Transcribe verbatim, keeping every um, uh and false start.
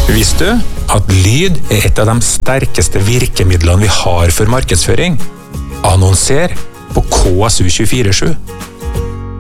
Visste du at lyd er et av de sterkeste virkemidlene vi har for markedsføring? Annonser på K S U to fire sju.